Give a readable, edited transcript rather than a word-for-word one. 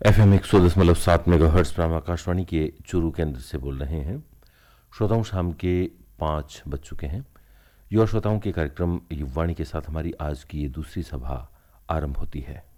FM 100.7 megahertz पर हम आकाशवाणी के चूरू केंद्र से बोल रहे हैं। श्रोताओं, शाम के 5 बज चुके हैं। युवा श्रोताओं के कार्यक्रम युवाणी के साथ हमारी आज की ये दूसरी सभा आरंभ होती है।